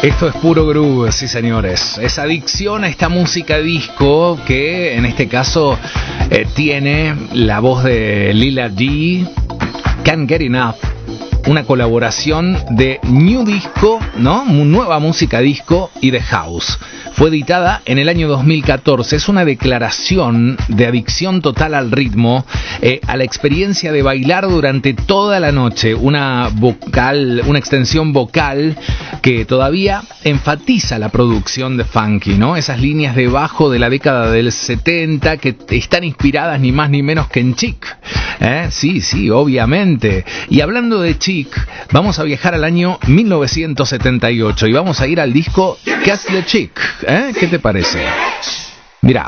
Esto es puro groove, sí señores. Es adicción a esta música disco que en este caso tiene la voz de Lila G, Can't Get Enough, una colaboración de New Disco, ¿no? Nueva música disco y de House. Fue editada en el año 2014. Es una declaración de adicción total al ritmo, a la experiencia de bailar durante toda la noche. Una extensión vocal que todavía enfatiza la producción de funky, ¿no? Esas líneas de bajo de la década del 70 que están inspiradas ni más ni menos que en Chic. Sí, obviamente. Y hablando de Chic, vamos a viajar al año 1978 y vamos a ir al disco Catch the Chic. ¿Qué te parece? Mira.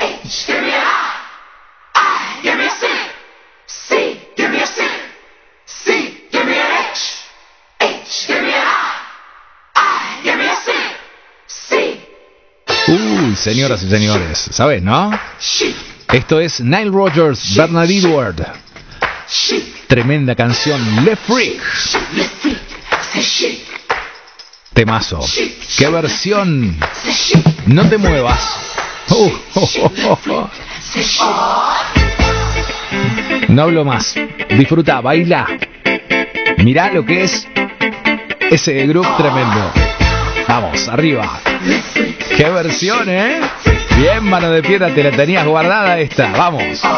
Señoras y señores, ¿sabes, no? Esto es Nile Rodgers, Bernard Edwards. Tremenda canción, Le Freak. Temazo. ¡Qué versión! No te muevas. No hablo más. Disfruta, baila. Mirá lo que es ese groove tremendo. Vamos, arriba. ¡Qué versión, Bien, mano de piedra, te la tenías guardada esta. Vamos.